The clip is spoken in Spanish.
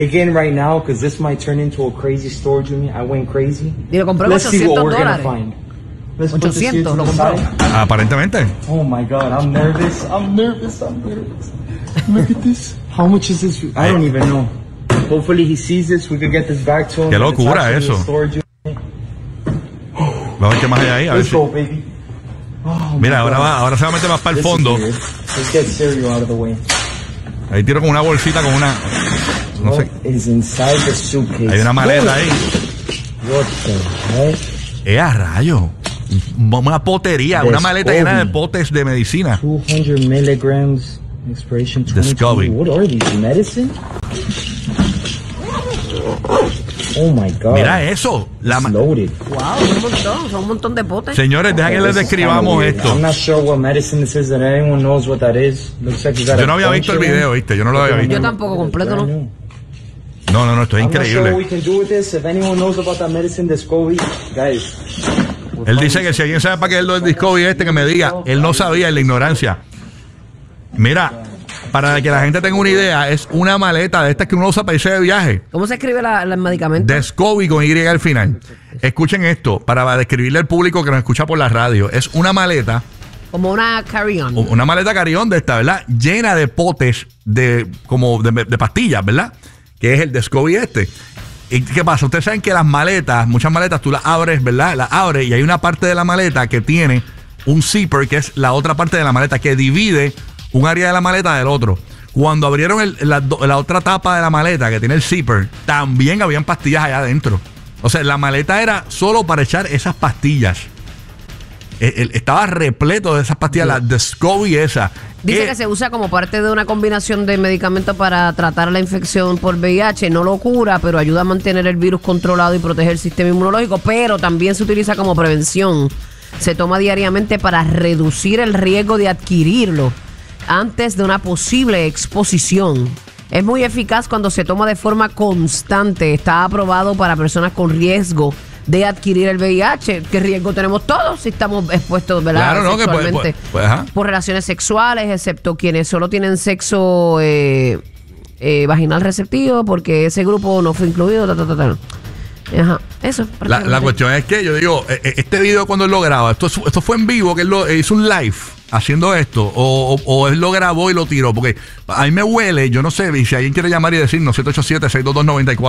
again right now because this might turn into a crazy storage unit. I went crazy. Y lo compré Let's see what we're $800. gonna find. Let's put this here 800 to lo the compró. side. Aparentemente. Oh my God, I'm nervous. Look at this. How much is this? I don't even know. Hopefully he sees this. We could get this back to him. Qué locura eso. Vamos a ver qué más hay ahí. A ver si... baby. Oh, mira, ahora se va a meter más para el fondo. Let's get cereal out of the way. Ahí tiro con una bolsita, con una... No sé. What is inside the suitcase? Hay una maleta ahí. What the heck? A rayo. Una potería, una maleta llena de potes de medicina. 200 milligrams. Expiration 2020. What are these? Medicine? Oh my God. Mira eso. Loaded. Wow, son un montón de potes. Señores, deja que les describamos esto. I'm not sure what medicine this is that anyone knows what that is. Looks like you got Yo no había visto el video, ¿viste? Yo no lo había visto. Yo tampoco, completo, ¿no? No, esto es increíble. I'm not sure what we can do with this. If anyone knows about that medicine, Descovy, guys. Él dice que si alguien sabe para qué es lo del Discovery que me diga. Él no sabía, en la ignorancia. Mira, para que la gente tenga una idea, es una maleta de estas que uno usa para irse de viaje. ¿Cómo se escribe el medicamento? Descovy con Y al final. Escuchen esto, para describirle al público que nos escucha por la radio. Es una maleta. Como una carry-on. Una maleta carry-on de esta, ¿verdad? Llena de potes de pastillas, ¿verdad? Que es el Descovy este. ¿Y qué pasa? Ustedes saben que las maletas, muchas maletas tú las abres, ¿verdad? Las abres y hay una parte de la maleta que tiene un zipper, que es la otra parte de la maleta, que divide un área de la maleta del otro. Cuando abrieron la otra tapa de la maleta, que tiene el zipper, también habían pastillas allá adentro. O sea, la maleta era solo para echar esas pastillas. Estaba repleto de esas pastillas, la Descovy esa. Dice que se usa como parte de una combinación de medicamentos para tratar la infección por VIH. No lo cura, pero ayuda a mantener el virus controlado y proteger el sistema inmunológico. Pero también se utiliza como prevención. Se toma diariamente para reducir el riesgo de adquirirlo antes de una posible exposición. Es muy eficaz cuando se toma de forma constante. Está aprobado para personas con riesgo de adquirir el VIH. ¿Qué riesgo tenemos todos si estamos expuestos, ¿verdad? Claro, no, sexualmente, por relaciones sexuales, excepto quienes solo tienen sexo vaginal receptivo, porque ese grupo no fue incluido. Ajá, eso. La cuestión es que yo digo, este video cuando él lo graba, esto fue en vivo, que él hizo un live haciendo esto, o él lo grabó y lo tiró, porque a mí me huele, yo no sé, si alguien quiere llamar y decirnos 787-622-94